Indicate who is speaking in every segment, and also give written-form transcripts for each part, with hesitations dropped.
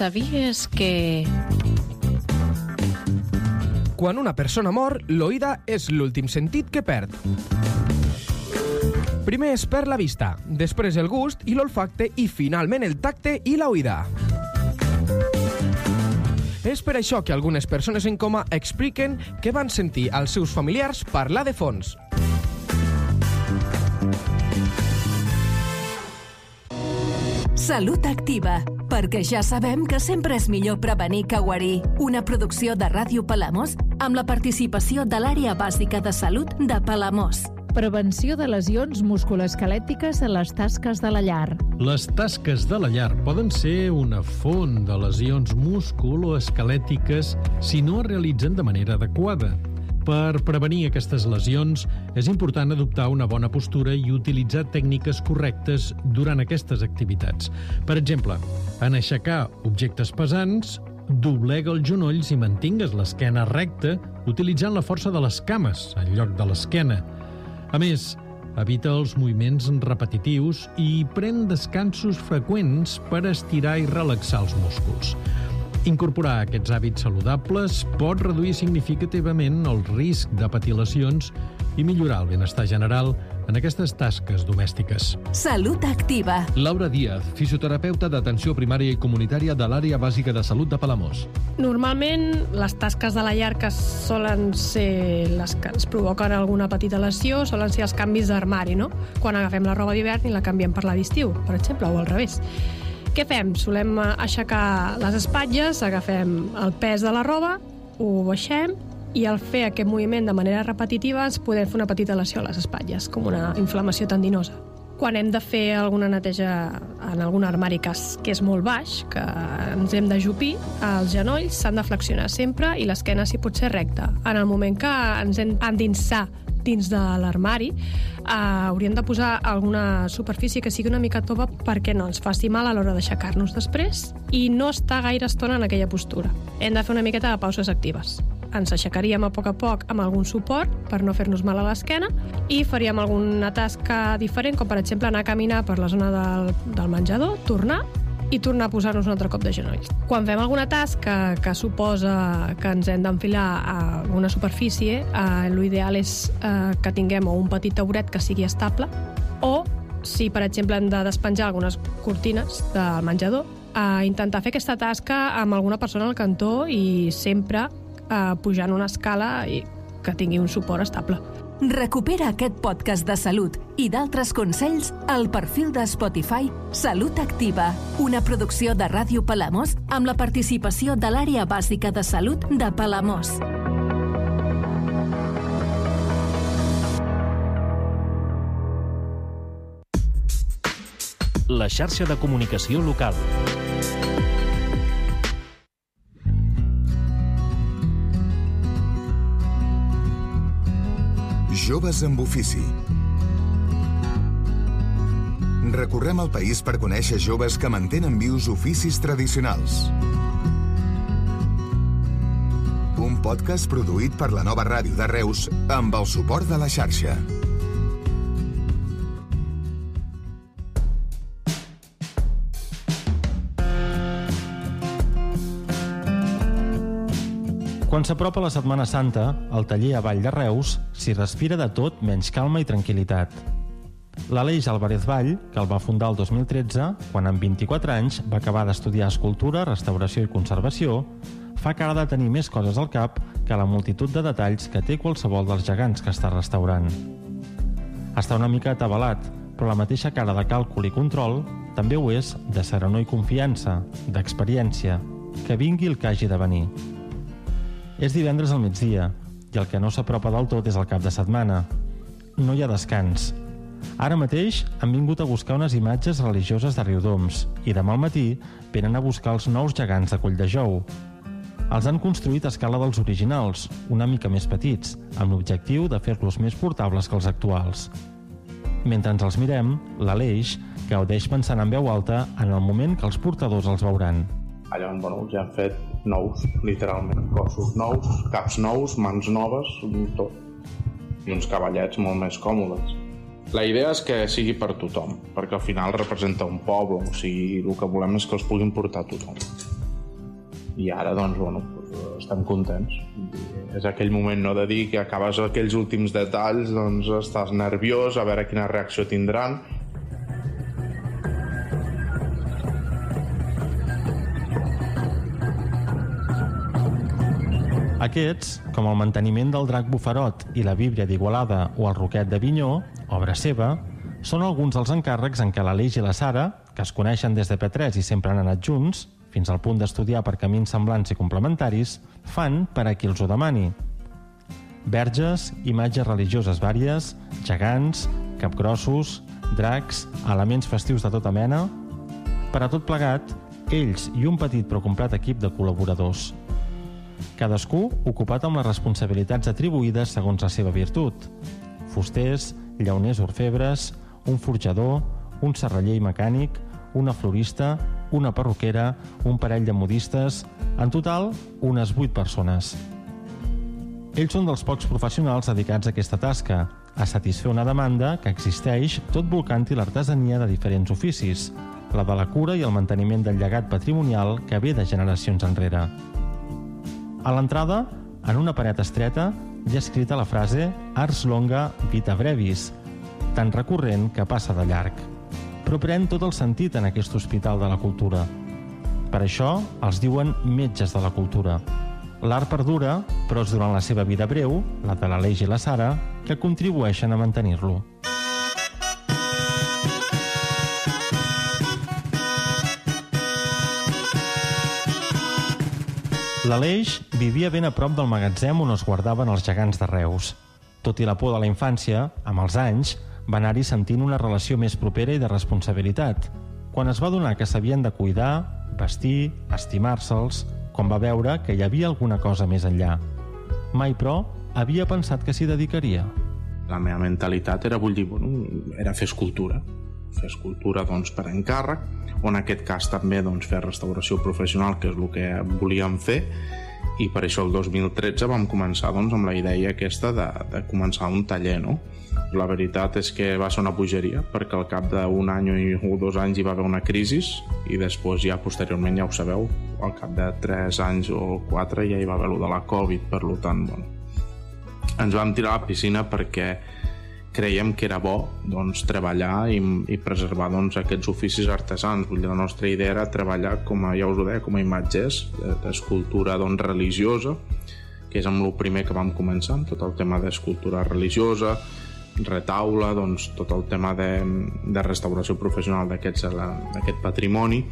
Speaker 1: Sabies que...
Speaker 2: Quan una persona mor, l'oïda és l'últim sentit que perd. Primer es perd la vista, després el gust i l'olfacte i finalment el tacte i l'oïda. És per això que algunes persones en coma expliquen que van sentir als seus familiars parlar de fons.
Speaker 3: Salut Activa, perquè ja sabem que sempre és millor prevenir que guarir. Una producció de Ràdio Palamós amb la participació de l'Àrea Bàsica de Salut de Palamós.
Speaker 4: Prevenció de lesions musculoesquelètiques a les tasques de la llar.
Speaker 5: Les tasques de la llar poden ser una font de lesions musculoesquelètiques si no es realitzen de manera adequada. Per prevenir aquestes lesions, és important adoptar una bona postura i utilitzar tècniques correctes durant aquestes activitats. Per exemple, en aixecar objectes pesants, doblega els genolls i mantingues l'esquena recta utilitzant la força de les cames en lloc de l'esquena. A més, evita els moviments repetitius i pren descansos freqüents per estirar i relaxar els músculs. Incorporar aquests hàbits saludables pot reduir significativament el risc de patir lesions i millorar el benestar general en aquestes tasques domèstiques.
Speaker 3: Salut Activa.
Speaker 6: Laura Díaz, fisioterapeuta d'atenció primària i comunitària de l'Àrea Bàsica de Salut de Palamós.
Speaker 7: Normalment, les tasques de la llar que solen ser les que ens provoquen alguna petita lesió solen ser els canvis d'armari, no? Quan agafem la roba d'hivern i la canviem per la d'estiu, per exemple, o al revés. Què fem? Solem aixecar les espatlles, agafem el pes de la roba, ho baixem i al fer aquest moviment de manera repetitiva ens podem fer una petita lesió a les espatlles, com una inflamació tendinosa. Quan hem de fer alguna neteja en algun armari que és molt baix, que ens hem d'ajupir, els genolls s'han de flexionar sempre i l'esquena s'hi pot ser recta. En el moment que ens hem d'endinsar dins de l'armari, hauríem de posar alguna superfície que sigui una mica tova perquè no ens faci mal a l'hora d'aixecar-nos després i no estar gaire estona en aquella postura. Hem de fer una miqueta de pauses actives. Ens aixecaríem a poc amb algun suport per no fer-nos mal a l'esquena i faríem alguna tasca diferent, com per exemple anar a caminar per la zona del menjador, tornar a posar-nos un altre cop de genolls. Quan fem alguna tasca que suposa que ens hem d'enfilar a una superfície, l'ideal és que tinguem un petit tauret que sigui estable o, si per exemple hem de despenjar algunes cortines del menjador, intentar fer aquesta tasca amb alguna persona al cantó i sempre pujant una escala i que tingui un suport estable.
Speaker 3: Recupera aquest podcast de salut i d'altres consells al perfil de Spotify Salut Activa, una producció de Ràdio Palamós amb la participació de l'Àrea Bàsica de Salut de Palamós.
Speaker 8: La xarxa de comunicació local.
Speaker 9: Joves amb ofici. Recorrem el país per conèixer joves que mantenen vius oficis tradicionals. Un podcast produït per la Nova Ràdio de Reus amb el suport de la xarxa.
Speaker 10: Quan s'apropa la Setmana Santa, al taller a Vall de Reus s'hi respira de tot menys calma i tranquil·litat. L'Aleix Álvarez Vall, que el va fundar el 2013, quan amb 24 anys va acabar d'estudiar escultura, restauració i conservació, fa cara de tenir més coses al cap que la multitud de detalls que té qualsevol dels gegants que està restaurant. Està una mica atabalat, però la mateixa cara de càlcul i control també ho és de serenor i confiança, d'experiència, que vingui el que hagi de venir. És divendres al migdia, i el que no s'apropa del tot és el cap de setmana. No hi ha descans. Ara mateix han vingut a buscar unes imatges religioses de Riudoms i demà al matí venen a buscar els nous gegants de Colldejou. Els han construït a escala dels originals, una mica més petits, amb l'objectiu de fer-los més portables que els actuals. Mentre ens els mirem, l'Aleix gaudeix pensant en veu alta en el moment que els portadors els veuran.
Speaker 11: Llavors, ja han fet nous, literalment, cossos nous, caps nous, mans noves, tot. I uns cavallets molt més còmodes. La idea és que sigui per tothom, perquè al final representa un poble, o sigui, el que volem és que els puguin portar tothom. I ara, doncs, estem contents. És aquell moment, no?, de dir que acabes aquells últims detalls, doncs estàs nerviós, a veure quina reacció tindran.
Speaker 10: Aquests, com el manteniment del Drac Bufarot i la Víbria d'Igualada o el Roquet d'Avinyó, obra seva, són alguns dels encàrrecs en què l'Aleix i la Sara, que es coneixen des de P3 i sempre han anat junts, fins al punt d'estudiar per camins semblants i complementaris, fan per a qui els ho demani. Verges, imatges religioses vàries, gegants, capgrossos, dracs, elements festius de tota mena... Per a tot plegat, ells i un petit però complet equip de col·laboradors. Cadascú ocupat amb les responsabilitats atribuïdes segons la seva virtut. Fusters, llauners orfebres, un forjador, un serraller i mecànic, una florista, una perruquera, un parell de modistes... En total, unes 8 persones. Ells són dels pocs professionals dedicats a aquesta tasca, a satisfer una demanda que existeix tot volcant-hi l'artesania de diferents oficis, la de la cura i el manteniment del llegat patrimonial que ve de generacions enrere. A l'entrada, en una paret estreta, hi ha escrita la frase Ars longa vita brevis, tan recurrent que passa de llarg. Però pren tot el sentit en aquest hospital de la cultura. Per això els diuen metges de la cultura. L'art perdura, però és durant la seva vida breu, la de l'Aleix i la Sara, que contribueixen a mantenir-lo. L'Aleix vivia ben a prop del magatzem on es guardaven els gegants de Reus. Tot i la por de la infància, amb els anys, va anar-hi sentint una relació més propera i de responsabilitat, quan es va adonar que s'havien de cuidar, vestir, estimar-se'ls, quan va veure que hi havia alguna cosa més enllà. Mai, però, havia pensat que s'hi dedicaria.
Speaker 11: La meva mentalitat era, era fer escultura. Fer escultura, per encàrrec, o en aquest cas també fer restauració professional, que és el que volíem fer, i per això el 2013 vam començar amb la idea aquesta de començar un taller, no? La veritat és que va ser una bogeria, perquè al cap d'un any o 2 anys hi va haver una crisi, i després ja posteriorment, ja ho sabeu, al cap de 3 anys o 4 ja hi va haver lo de la Covid, per tant, ens vam tirar a la piscina perquè creiem que era bo treballar i preservar aquests oficis artesans. La nostra idea era treballar, ja us ho deia, com a imatges d'escultura religiosa, que és amb el primer que vam començar, amb tot el tema d'escultura religiosa, retaule, tot el tema de restauració professional d'aquest patrimoni,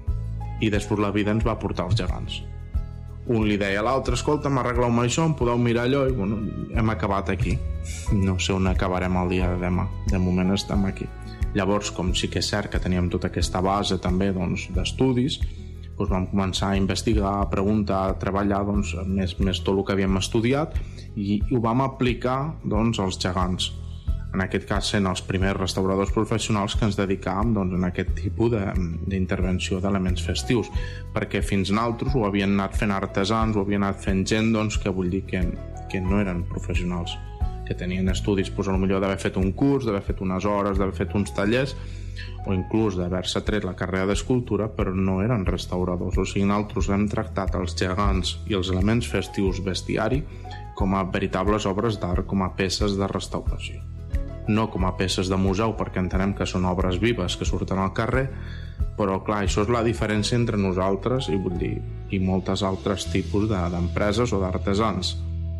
Speaker 11: i després la vida ens va portar els gegants. Un li deia a l'altre, escolta, m'arregleu-me això, em podeu mirar allò, i hem acabat aquí. No sé on acabarem el dia de demà. De moment estem aquí. Llavors, com sí que és cert que teníem tota aquesta base també d'estudis, vam començar a investigar, a preguntar, a treballar més tot el que havíem estudiat, i ho vam aplicar als gegants. En aquest cas sent els primers restauradors professionals que ens dedicàvem en aquest tipus d'intervenció d'elements festius, perquè fins nosaltres ho havien anat fent artesans, ho havien anat fent gent que vull dir que no eren professionals, que tenien estudis potser d'haver fet un curs, d'haver fet unes hores, d'haver fet uns tallers, o inclús d'haver-se tret la carrera d'escultura, però no eren restauradors. O sigui, nosaltres hem tractat els gegants i els elements festius bestiari com a veritables obres d'art, com a peces de restauració. No com a peces de museu, perquè entenem que són obres vives que surten al carrer, però clar, això és la diferència entre nosaltres i moltes altres tipus d'empreses o d'artesans.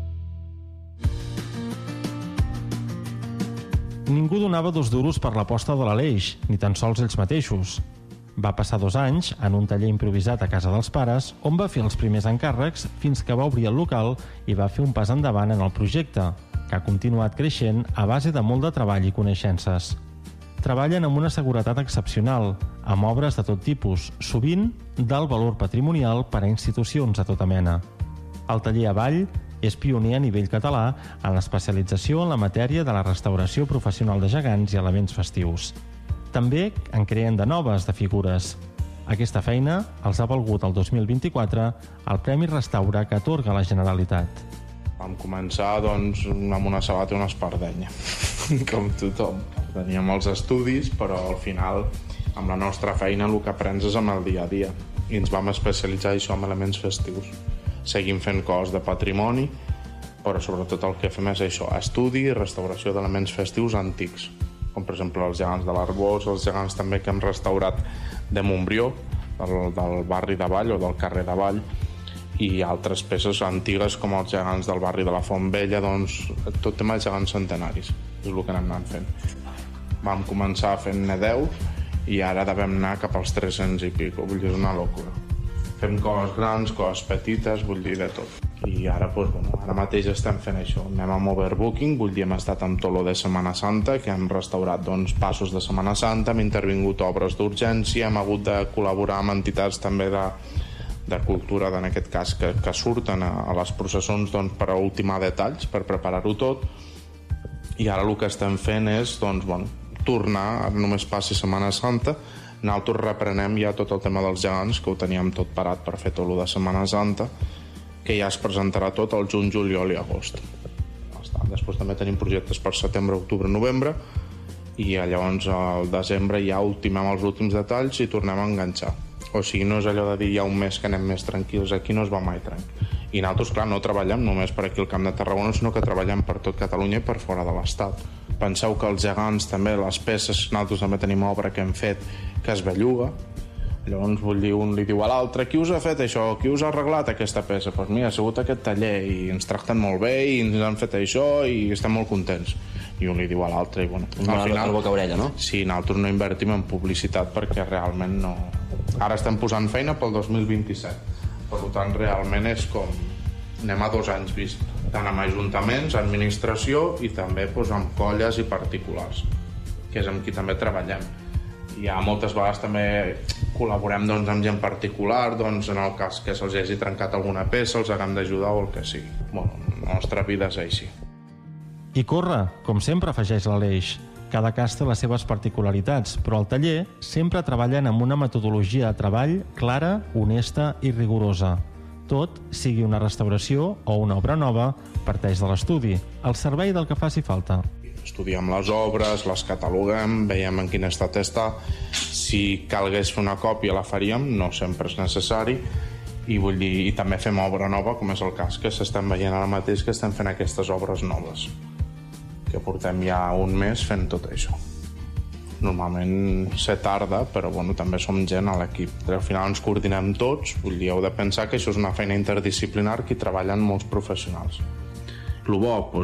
Speaker 10: Ningú donava 2 duros per l'aposta de l'Aleix, ni tan sols ells mateixos. Va passar 2 anys en un taller improvisat a casa dels pares, on va fer els primers encàrrecs fins que va obrir el local i va fer un pas endavant en el projecte, que ha continuat creixent a base de molt de treball i coneixences. Treballen amb una seguretat excepcional, amb obres de tot tipus, sovint d'alt valor patrimonial per a institucions de tota mena. El taller Avall és pioner a nivell català en l'especialització en la matèria de la restauració professional de gegants i elements festius. També en creen de noves, de figures. Aquesta feina els ha valgut el 2024 el Premi Restaura que atorga la Generalitat.
Speaker 11: Vam començar amb una sabata i una espardenya, com tothom. Teníem els estudis, però al final amb la nostra feina el que aprens és amb el dia a dia. i ens vam especialitzar això en elements festius. Seguim fent coses de patrimoni, però sobretot el que fem és això, estudi i restauració d'elements festius antics, com per exemple els gegants de l'Arbós, els gegants també que hem restaurat de Montbrió, del barri de Vall o del carrer de Vall, i altres peces antigues com els gegants del barri de la Font Vella, doncs tot tema de gegants centenaris, és el que anem anant fent. Vam començar fent-ne 10 i ara devem anar cap als 300 i pico, vull dir, és una locura. Fem coses grans, coses petites, vull dir, de tot. I ara, doncs, bueno, ara mateix estem fent això. Anem amb overbooking, vull dir, hem estat amb tot lo de Setmana Santa, que hem restaurat doncs, passos de Setmana Santa, hem intervingut obres d'urgència, hem hagut de col·laborar amb entitats també de cultura, en aquest cas, que surten a les processons doncs, per ultimar detalls, per preparar-ho tot. I ara el que estem fent és doncs, bueno, tornar, només passi Setmana Santa, nosaltres reprenem ja tot el tema dels gegants, que ho teníem tot parat per fer tot el de Setmana Santa, que ja es presentarà tot el juny, juliol i agost. Després també tenim projectes per setembre, octubre, novembre, i llavors al desembre ja ultimem els últims detalls i tornem a enganxar. O sigui, no és allò de dir ja un mes que anem més tranquils, aquí no es va mai tranquil. I nosaltres, clar, no treballem només per aquí al Camp de Tarragona, sinó que treballem per tot Catalunya i per fora de l'Estat. Penseu que els gegants també, les peces, nosaltres també tenim obra que hem fet que es belluga. Llavors, vull dir, un li diu a l'altre, qui us ha fet això? Qui us ha arreglat aquesta peça? Doncs mira, ha sigut aquest taller i ens tracten molt bé i ens han fet això i estem molt contents. I un li diu a l'altre i, bueno, al final...
Speaker 1: boca a orella, no?
Speaker 11: Sí, nosaltres no invertim en publicitat perquè realment no... Ara estem posant feina pel 2027. Per tant, realment és com... Anem a 2 anys vist, tant amb ajuntaments, administració i també doncs, amb colles i particulars, que és amb qui també treballem. I moltes vegades també col·laborem doncs, amb gent particular, doncs, en el cas que se'ls hagi trencat alguna peça, els haguem d'ajudar o el que sigui. Bueno, la nostra vida és així.
Speaker 10: I corre, com sempre, afegeix l'Aleix. Cada cas té les seves particularitats, però al taller sempre treballen amb una metodologia de treball clara, honesta i rigorosa. Tot, sigui una restauració o una obra nova, parteix de l'estudi, al servei del que faci falta.
Speaker 11: Estudiem les obres, les cataloguem, veiem en quin estat està. Si calgués fer una còpia la faríem, no sempre és necessari. I vull dir, i també fem obra nova, com és el cas que s'estan veient ara mateix, que estem fent aquestes obres noves, que portem ja un mes fent tot això. Normalment se tarda, però bueno, també som gent a l'equip. Al final ens coordinem tots, vull dir, heu de pensar que això és una feina interdisciplinar que hi treballen molts professionals. El bo,